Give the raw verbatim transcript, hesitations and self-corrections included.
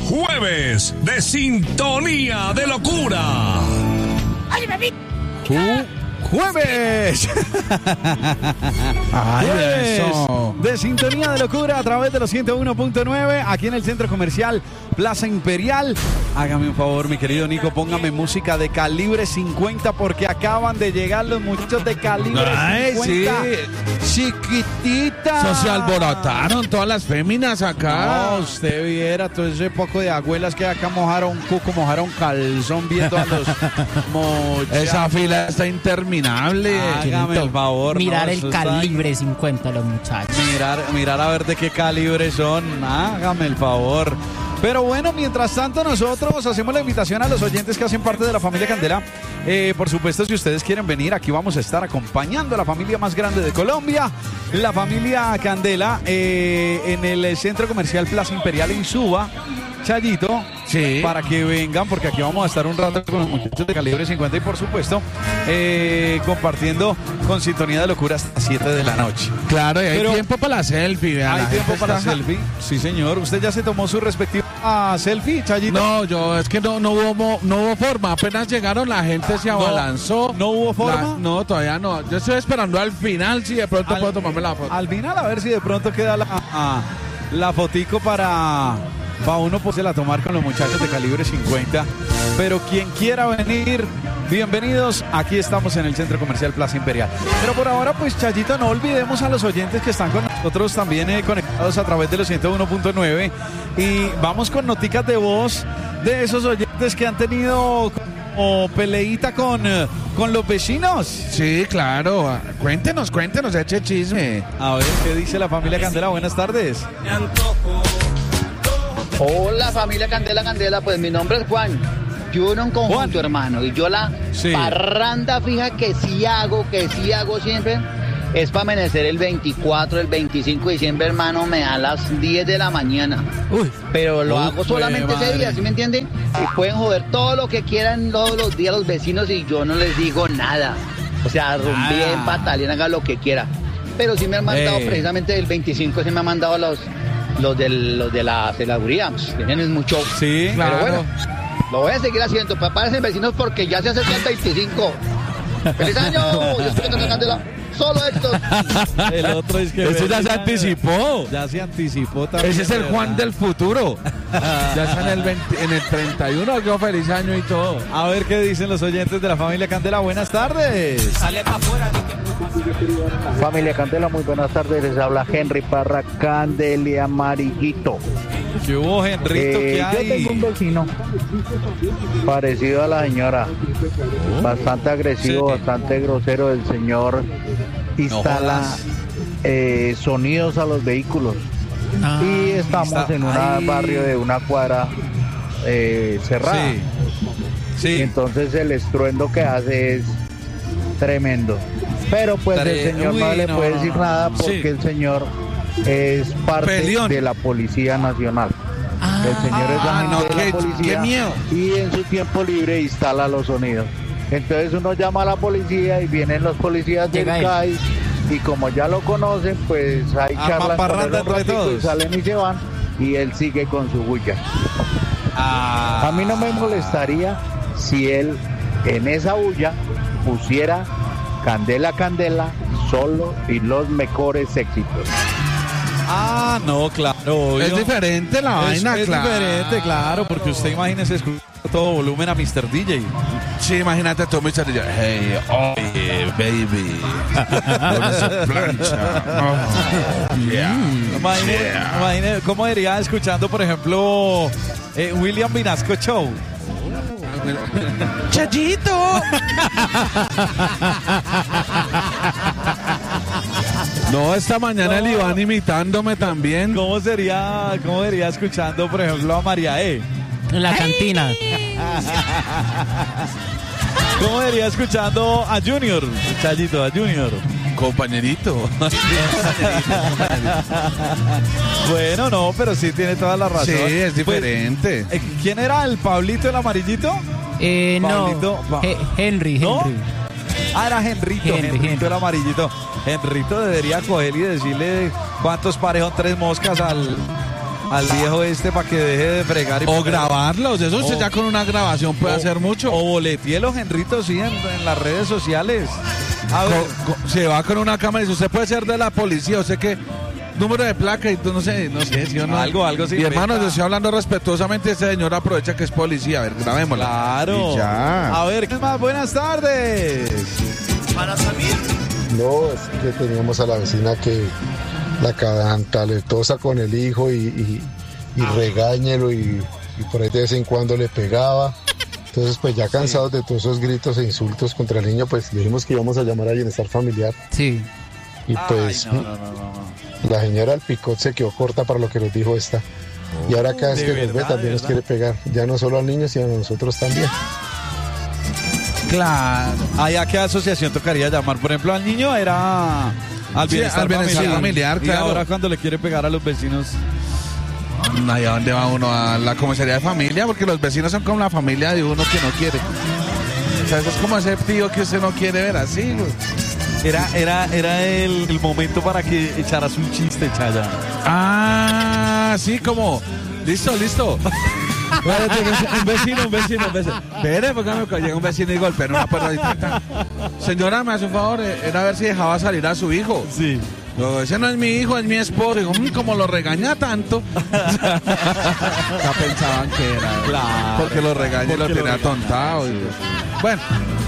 Jueves de Sintonía de Locura. ¡Ay, bebé! Uh, ¡Jueves! Ay, ¡Jueves! eso. De Sintonía de Locura a través de los ciento uno punto nueve aquí en el Centro Comercial Plaza Imperial. Hágame un favor, mi querido Nico, póngame música de calibre cincuenta porque acaban de llegar los muchachos de calibre Ay, cincuenta. sí. Chiquitita. Eso se alborotaron todas las féminas acá. No, usted viera todo ese poco de abuelas que acá mojaron cuco, mojaron calzón viendo a los muchachos. Esa fila está interminable. Hágame el favor. Mirar no, el eso está- calibre cincuenta los muchachos. Mirar, mirar a ver de qué calibre son. Hágame el favor. Pero bueno, mientras tanto nosotros hacemos la invitación a los oyentes que hacen parte de la familia Candela. Eh, por supuesto, si ustedes quieren venir, aquí vamos a estar acompañando a la familia más grande de Colombia, la familia Candela, eh, en el Centro Comercial Plaza Imperial en Suba, Chayito. Sí. Para que vengan, porque aquí vamos a estar un rato con los muchachos de calibre cincuenta y por supuesto eh, compartiendo con Sintonía de Locura hasta las siete de la noche. Claro, y hay Pero- tiempo para la selfie. vea, ¿Hay la tiempo gente para está- selfie? Sí, señor. ¿Usted ya se tomó su respectiva selfie, Chayito? No, yo, es que no, no, hubo, mo- no hubo forma. Apenas llegaron, la gente se abalanzó. ¿No hubo forma? La- no, todavía no. Yo estoy esperando al final si de pronto Al- puedo tomarme la foto. Al final, a ver si de pronto queda la, a- la fotico para, para uno poderse la tomar con los muchachos de calibre cincuenta. Pero quien quiera venir, bienvenidos. Aquí estamos en el Centro Comercial Plaza Imperial. Pero por ahora, pues, Chayito, no olvidemos a los oyentes que están con nosotros también eh, conectados a través de los ciento uno punto nueve. Y vamos con noticas de voz de esos oyentes que han tenido como peleita con, eh, con los vecinos. Sí, claro. Cuéntenos, cuéntenos, eche chisme. A ver, ¿qué dice la familia Candela? Buenas tardes. Hola familia Candela Candela, pues mi nombre es Juan. Yo en un conjunto, Juan. hermano, y yo la Sí. parranda fija que sí hago, que sí hago siempre, es para amanecer el veinticuatro, el veinticinco de diciembre, hermano, me da las diez de la mañana. Uy. Pero lo Uy, hago solamente ese madre. día, ¿sí me entienden? Y pueden joder todo lo que quieran todos los días los vecinos y yo no les digo nada. O sea, rumbien, patalen, hagan lo que quiera. Pero sí me han mandado Ey. precisamente el veinticinco, sí me han mandado los, los, del, los de la celaduría. Pues, tienen mucho. Sí, Claro. Pero bueno, lo voy a seguir haciendo. Prepárense, vecinos, porque ya se hace el veinticinco. ¡Feliz año! Yo estoy en Candela. Solo estos. El otro es que... Eso ya se anticipó. Ya se anticipó también. Ese es el de Juan verdad. del futuro. Ya está en el, veinte en el treinta y uno, que feliz año y todo. A ver qué dicen los oyentes de la familia Candela. Buenas tardes. Familia Candela, muy buenas tardes. Les habla Henry Parra Candelia Amarillito. ¿Qué hubo, Henrito? Eh, ¿Qué yo hay? tengo un vecino parecido a la señora, bastante agresivo, Sí. bastante grosero. El señor instala jodas. eh, sonidos a los vehículos Ah, y estamos está- en un ay. barrio de una cuadra eh, cerrada. Sí. Sí. Entonces el estruendo que hace es tremendo. Pero pues Tre- el señor no Uy, le no, puede no, decir no. nada porque Sí. el señor es parte Peleón. de la Policía Nacional. el señor es ah, agente no, de qué- la policía qué miedo. y en su tiempo libre instala los sonidos. Entonces uno llama a la policía y vienen los policías del Llega él. C A I y como ya lo conocen, pues hay Arma charlas con él parranda un entre ratico todos. y salen y se van y él sigue con su bulla. Ah. A mí no me molestaría si él en esa bulla pusiera Candela Candela solo y los mejores éxitos. Ah, no, claro. obvio. Es diferente la Es- vaina, es claro. diferente, claro, porque usted imagínese escuchar todo volumen a mister D J. Sí, imagínate tú, mister D J. Hey, oye, baby. Con esa plancha. Oh, yeah. Imagine, Yeah. imagine cómo diría escuchando, por ejemplo, eh, William Vinasco Show. ¡Chayito! No, esta mañana el Iván imitándome también. ¿Cómo sería, cómo sería escuchando, por ejemplo, a María E? en la cantina. ¿Cómo sería escuchando a Junior? Chayito, a Junior. Compañerito. Bueno, no, pero sí tiene toda la razón. Sí, es Pues, diferente. eh, ¿Quién era el Pablito el amarillito? Eh, no, Pablito, pa- He- Henry, ¿No? Henry. Ah, era Henrito, Henry, Henrito Henry. el amarillito. Henrito debería coger y decirle cuántos pares son tres moscas al, al viejo este para que deje de fregar. Y O grabarlos, eso usted O- ya con una grabación puede o- hacer mucho. O boleteé los Henritos, sí, en, en las redes sociales. A ver, Co- co- se va con una cámara y dice, usted puede ser de la policía, usted que número de placa y tú no sé, no sé, si o no. Algo, algo se Y hermano, inventa. yo estoy hablando respetuosamente, este señor aprovecha que es policía, a ver, grabémosla. claro. Y ya. A ver, ¿qué más? Buenas tardes. No, es que teníamos a la vecina que la cantaletosa con el hijo y, y, y regáñelo y, y por ahí de vez en cuando le pegaba. Entonces, pues ya cansados de todos esos gritos e insultos contra el niño, pues dijimos que íbamos a llamar a Bienestar Familiar. Sí. Y pues Ay, no, no, no, no, no. la señora del Picot se quedó corta para lo que nos dijo esta. Y ahora cada vez de que nos ve verdad, también de nos verdad. quiere pegar. Ya no solo al niño, sino a nosotros también. Claro. Ay, ¿a qué asociación tocaría llamar? Por ejemplo, al niño era al Sí, bienestar, al bienestar familiar. familiar, Y claro. ahora cuando le quiere pegar a los vecinos. Ahí a dónde va uno, a la comisaría de familia, porque los vecinos son como la familia de uno que no quiere. O sea, eso es como ese tío que usted no quiere ver así, güey. Era, era, era el, el momento para que echaras un chiste, Chaya. Ah, sí, como, listo, listo. Espérate, un vecino, un vecino, un vecino. Espere, porque me llega un vecino y golpea en una puerta. y- Señora, me hace un favor, eh, era a ver si dejaba salir a su hijo. Sí. No, ese no es mi hijo, es mi esposo. Digo, "Mm, como lo regaña tanto. Ya pensaban que era. Claro. Porque lo regaña y lo Porque lo tenía regaña, atontado. y- Bueno,